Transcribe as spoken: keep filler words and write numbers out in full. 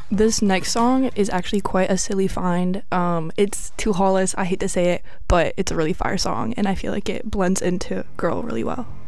This next song is actually quite a silly find. Um, it's too Hollis. I hate to say it, but it's a really fire song, and I feel like it blends into Girl really well.